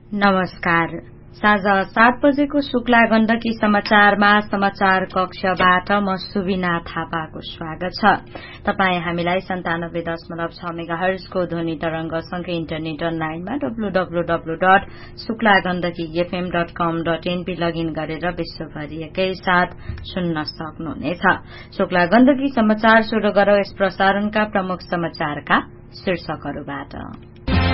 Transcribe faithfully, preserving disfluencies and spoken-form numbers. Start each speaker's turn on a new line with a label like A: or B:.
A: नमस्कार। साँझ सात बजेको शुक्ला गण्डकी समाचारमा समाचार कक्षबाट म सुबिना थापाको स्वागत छ। तपाई हामीलाई सन्तानब्बे दशमलव छ मेगाहर्जको ध्वनि तरंगसँगै इन्टरनेट अनलाइनमा W W W dot Shukla Gandaki FM dot कम डट एनपी लगइन गरेर विश्वभरि एकै साथ सुन्न सक्नुहुनेछ। शुक्ला गण्डकी समाचार शुरू गरौं यस प्रसारणका प्रमुख समाचारका शीर्षकहरूबाट।